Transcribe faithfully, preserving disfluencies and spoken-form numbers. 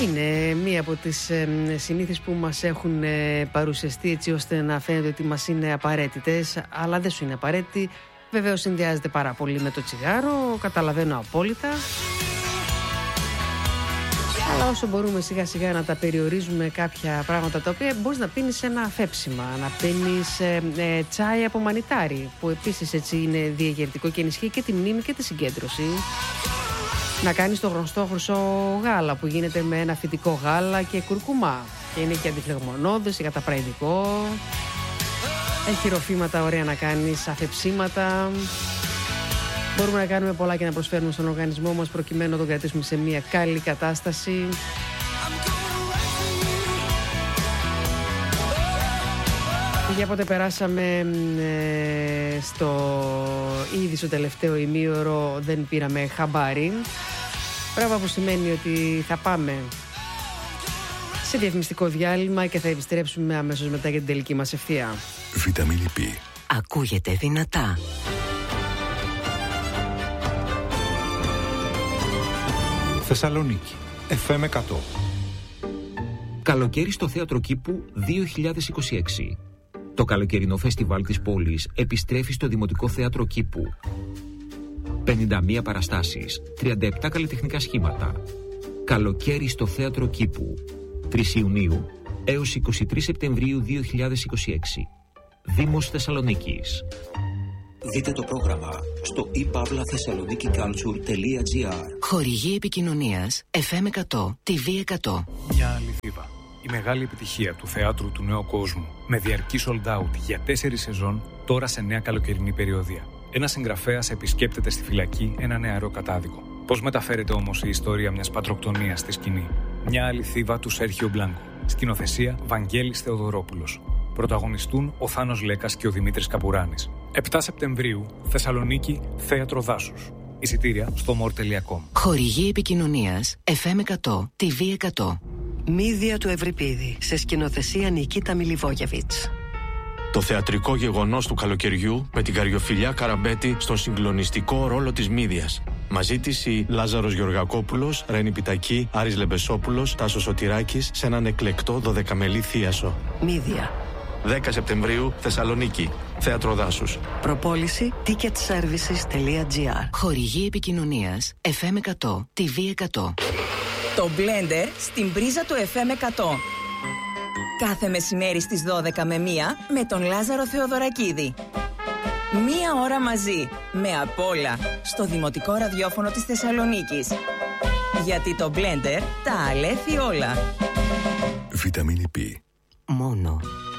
Είναι μία από τις ε, συνήθειες που μας έχουν ε, παρουσιαστεί έτσι ώστε να φαίνεται ότι μας είναι απαραίτητες, αλλά δεν σου είναι απαραίτητη. Βεβαίως συνδυάζεται πάρα πολύ με το τσιγάρο, καταλαβαίνω απόλυτα. Αλλά όσο μπορούμε σιγά σιγά να τα περιορίζουμε κάποια πράγματα τα οποία μπορείς να πίνεις ένα αφέψιμα, να πίνεις ε, ε, τσάι από μανιτάρι, που επίσης έτσι είναι διαγερτικό και ενισχύει και τη μνήμη και τη συγκέντρωση. Να κάνεις το γνωστό χρυσό γάλα που γίνεται με ένα φυτικό γάλα και κουρκουμά και είναι και αντιφλεγμονώδες και καταπραϊντικό. Έχει ροφήματα ωραία να κάνεις, αφεψίματα. Μπορούμε να κάνουμε πολλά και να προσφέρουμε στον οργανισμό μας προκειμένου να τον κρατήσουμε σε μια καλή κατάσταση. Για πότε περάσαμε ε, στο ήδη στο τελευταίο ημίωρο δεν πήραμε χαμπάρι. Πράγμα που σημαίνει ότι θα πάμε σε διαφημιστικό διάλειμμα και θα επιστρέψουμε αμέσως μετά για την τελική μας ευθεία. Βιταμίνη Π. Ακούγεται δυνατά. Θεσσαλονίκη, εφ εμ εκατό. Καλοκαίρι στο Θέατρο Κήπου δύο χιλιάδες είκοσι έξι. Το καλοκαιρινό φεστιβάλ της πόλης επιστρέφει στο Δημοτικό Θέατρο Κήπου. πενήντα μία παραστάσεις, τριάντα επτά καλλιτεχνικά σχήματα. Καλοκαίρι στο Θέατρο Κήπου. τρεις Ιουνίου έως είκοσι τρεις Σεπτεμβρίου δύο χιλιάδες είκοσι έξι. Δήμος Θεσσαλονίκης. Δείτε το πρόγραμμα στο i pavla thessaloniki culture τελεία gr. Χορηγή επικοινωνίας εφ εμ εκατό, τι βι εκατό. Μια αληθίβα. Η μεγάλη επιτυχία του θεάτρου του νέου κόσμου με διαρκή sold out για τέσσερις σεζόν τώρα σε νέα καλοκαιρινή περιοδία. Ένας συγγραφέας επισκέπτεται στη φυλακή ένα νεαρό κατάδικο. Πώς μεταφέρεται όμως η ιστορία μιας πατροκτονίας στη σκηνή? Μια αληθίβα του Σέρχιο Μπλάνκο. Σκηνοθεσία Βαγγέλης Θεοδωρόπουλος. Πρωταγωνιστούν ο Θάνος Λέκας και ο Δημήτρης Καπουράνης. επτά Σεπτεμβρίου, Θεσσαλονίκη, Θέατρο Δάσους. Εισιτήρια στο μορ τελεία κομ. Χορηγή επικοινωνίας εφ εμ εκατό, τι βι εκατό. Μύδια του Ευρυπίδη, σε σκηνοθεσία Νικίτα Μιλιβόγεβιτς. Το θεατρικό γεγονός του καλοκαιριού με την Καριοφιλιά Καραμπέτη στον συγκλονιστικό ρόλο της Μύδιας. Μαζί της η Λάζαρος Γεωργακόπουλος, Ρένη Πιτακή, Άρης Λεμπεσόπουλος, Τάσος Σωτηράκης σε έναν εκλεκτό δωδεκαμελή θίασο. Μύδια. δέκα Σεπτεμβρίου, Θεσσαλονίκη, Θέατρο Δάσους. Προπόληση τίκετ σέρβισες τελεία τζι άρ. Χορηγή επικοινωνίας εφ εμ εκατό, τι βι εκατό. Το Blender στην πρίζα του εφ εμ εκατό. Κάθε μεσημέρι στις δώδεκα με μία με τον Λάζαρο Θεοδωρακίδη. Μία ώρα μαζί, με απ' όλα, στο Δημοτικό Ραδιόφωνο της Θεσσαλονίκης. Γιατί το Blender τα αλέθει όλα. Βιταμίνη Π. Μόνο